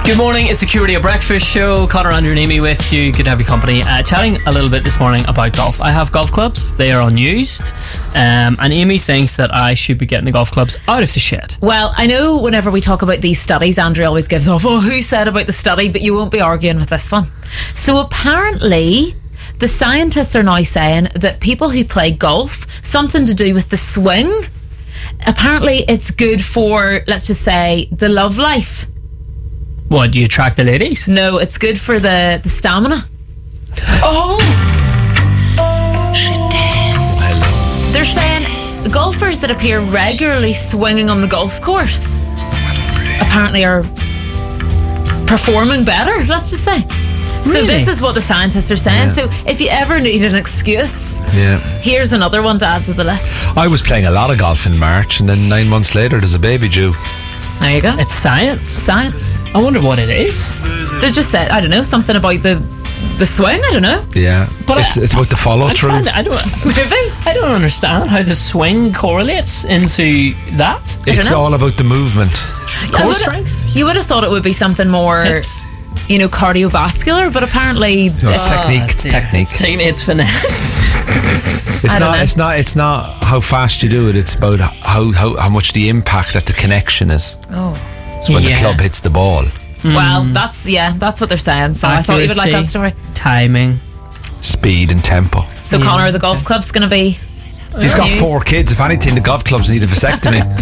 Good morning, it's Security, a breakfast show. Connor, Andrew and Amy with you. Good to have you company. Chatting a little bit this morning about golf. I have golf clubs, they are unused, and Amy thinks that I should be getting the golf clubs out of the shed. Well, I know whenever we talk about these studies, Andrew always gives off, who said about the study, but you won't be arguing with this one. So apparently, the scientists are now saying that people who play golf, something to do with the swing, apparently it's good for, let's just say, the love life. What, do you attract the ladies? No, it's good for the stamina. Oh! They're saying golfers that appear regularly swinging on the golf course apparently are performing better, let's just say. So Really? this is what the scientists are saying. So if you ever need an excuse, here's another one to add to the list. I was playing a lot of golf in March, and then 9 months later there's a baby due. There you go. It's science. Science. I wonder what it is. They just said, I don't know, something about the swing, I don't know. Yeah, But it's about the follow through. Maybe. I don't understand how the swing correlates into that. It's know. all about the movement. Core strength? You would have thought it would be something more, Hips. cardiovascular, but apparently No, it's technique. It's technique. It's finesse. It's I don't not. know. It's not how fast you do it. It's about how much the impact that the connection is. Oh. It's when the club hits the ball. Well, that's what they're saying. So I thought you would like that story. Timing. Speed and tempo. So Connor, the golf club's going to be... He's got 4 kids. If anything, the golf clubs need a vasectomy.